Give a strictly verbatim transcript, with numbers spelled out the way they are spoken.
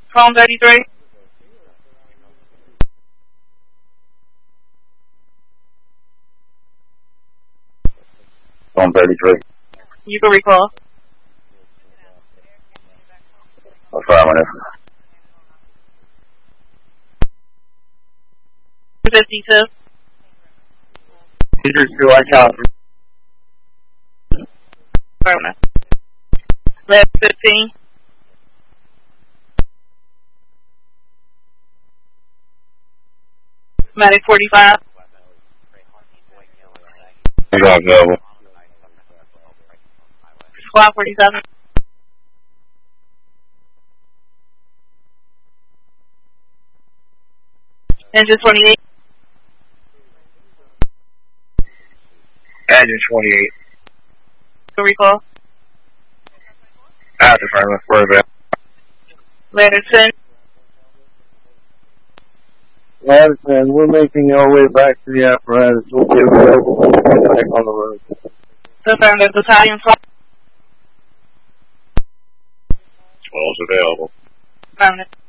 Phone thirty-three. Phone thirty-three. You can recall. Affirmative. fifty-two. Teachers to our house. Affirmative. eleven fifteen. Medic forty-five. You got available. Squad forty-seven. Engine twenty-eight. Engine twenty-eight. Can recall. That's affirmative. We're available. Ladder ten. Ladder ten, we're making our way back to the apparatus. We'll be available back on the road. Affirmative. Battalion five. twelve's available. Affirmative.